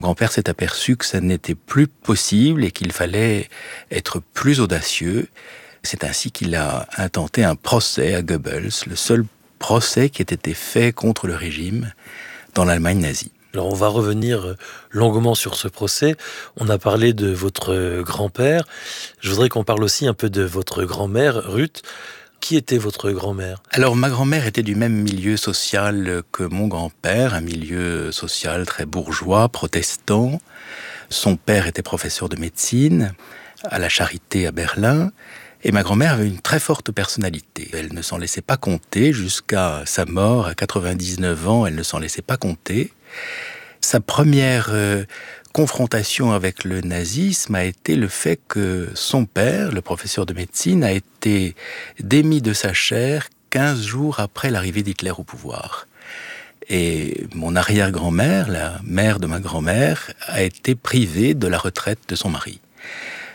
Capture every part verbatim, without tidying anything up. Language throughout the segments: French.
Mon grand-père s'est aperçu que ça n'était plus possible et qu'il fallait être plus audacieux. C'est ainsi qu'il a intenté un procès à Goebbels, le seul procès qui ait été fait contre le régime dans l'Allemagne nazie. Alors on va revenir longuement sur ce procès. On a parlé de votre grand-père. Je voudrais qu'on parle aussi un peu de votre grand-mère, Ruth. Qui était votre grand-mère ? Alors ma grand-mère était du même milieu social que mon grand-père, un milieu social très bourgeois, protestant. Son père était professeur de médecine à la Charité à Berlin. Et ma grand-mère avait une très forte personnalité. Elle ne s'en laissait pas compter jusqu'à sa mort à quatre-vingt-dix-neuf ans. Elle ne s'en laissait pas compter. Sa première euh, confrontation avec le nazisme a été le fait que son père, le professeur de médecine, a été démis de sa chaire quinze jours après l'arrivée d'Hitler au pouvoir. Et mon arrière-grand-mère, la mère de ma grand-mère, a été privée de la retraite de son mari. Pourquoi ?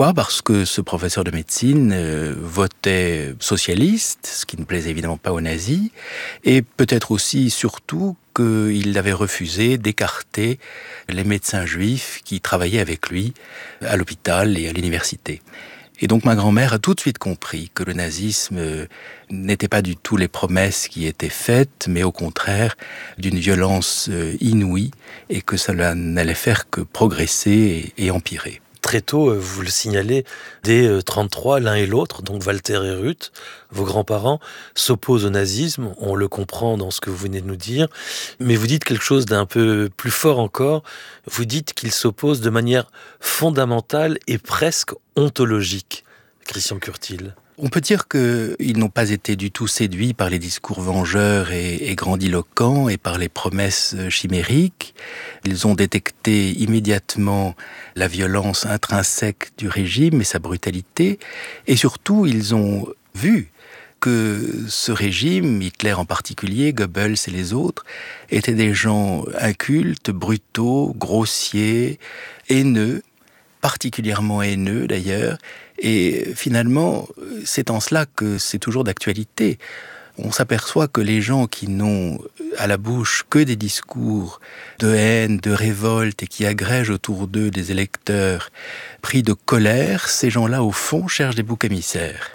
Parce que ce professeur de médecine euh, votait socialiste, ce qui ne plaisait évidemment pas aux nazis, et peut-être aussi, surtout, qu'il avait refusé d'écarter les médecins juifs qui travaillaient avec lui à l'hôpital et à l'université. Et donc ma grand-mère a tout de suite compris que le nazisme euh, n'était pas du tout les promesses qui étaient faites, mais au contraire d'une violence euh, inouïe, et que cela n'allait faire que progresser et, et empirer. Très tôt, vous le signalez, dès trente-trois, l'un et l'autre, donc Walter et Ruth, vos grands-parents, s'opposent au nazisme. On le comprend dans ce que vous venez de nous dire. Mais vous dites quelque chose d'un peu plus fort encore. Vous dites qu'ils s'opposent de manière fondamentale et presque ontologique. Christian Curtil. On peut dire qu'ils n'ont pas été du tout séduits par les discours vengeurs et, et grandiloquents et par les promesses chimériques. Ils ont détecté immédiatement la violence intrinsèque du régime et sa brutalité. Et surtout, ils ont vu que ce régime, Hitler en particulier, Goebbels et les autres, étaient des gens incultes, brutaux, grossiers, haineux, particulièrement haineux d'ailleurs. Et finalement, c'est en cela que c'est toujours d'actualité. On s'aperçoit que les gens qui n'ont à la bouche que des discours de haine, de révolte, et qui agrègent autour d'eux des électeurs pris de colère, ces gens-là, au fond, cherchent des boucs émissaires.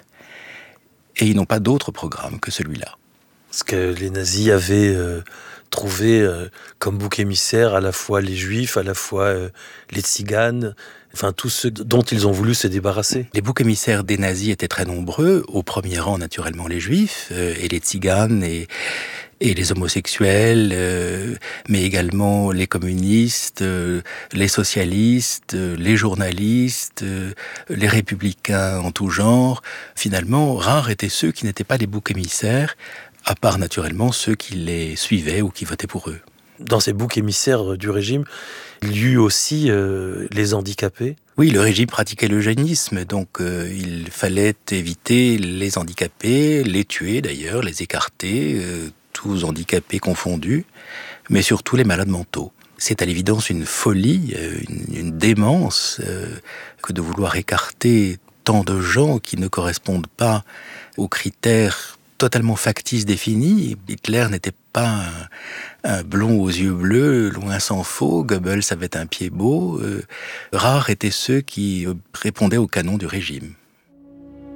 Et ils n'ont pas d'autre programme que celui-là. Ce que les nazis avaient euh, trouvé euh, comme bouc émissaire à la fois les juifs, à la fois euh, les tziganes, enfin tous ceux dont ils ont voulu se débarrasser. Les boucs émissaires des nazis étaient très nombreux, au premier rang naturellement les juifs, euh, et les tziganes, et, et les homosexuels, euh, mais également les communistes, euh, les socialistes, euh, les journalistes, euh, les républicains en tout genre. Finalement, rares étaient ceux qui n'étaient pas des boucs émissaires, à part naturellement ceux qui les suivaient ou qui votaient pour eux. Dans ces boucs émissaires du régime, il y eut aussi euh, les handicapés. Oui, le régime pratiquait l'eugénisme, donc euh, il fallait éviter les handicapés, les tuer d'ailleurs, les écarter, euh, tous handicapés confondus, mais surtout les malades mentaux. C'est à l'évidence une folie, euh, une, une démence euh, que de vouloir écarter tant de gens qui ne correspondent pas aux critères totalement factices définis. Hitler n'était pas un, un blond aux yeux bleus, loin s'en faut. Goebbels avait un pied beau. Euh, rares étaient ceux qui répondaient au canon du régime.